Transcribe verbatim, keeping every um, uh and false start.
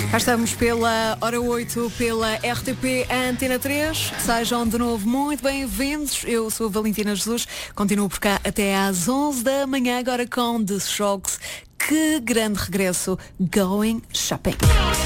Cá estamos pela hora oito, pela R T P Antena três. Sejam de novo muito bem-vindos. Eu sou a Valentina Jesus. Continuo por cá até às onze da manhã, agora com The Strokes. Que grande regresso. Going Shopping.